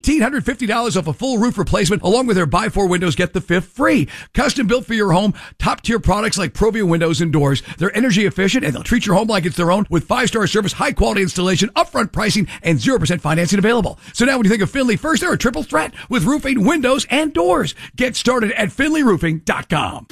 $1,650 off a full roof replacement, along with their buy four windows, get the fifth free. Custom built for your home, top tier products like Provia windows and doors. They're energy efficient and they'll treat your home like it's their own with 5-star service, high quality installation, upfront pricing, and 0% financing available. So now when you think of Finley First, they're a triple threat with roofing, windows, and doors. Get started at finleyroofing.com.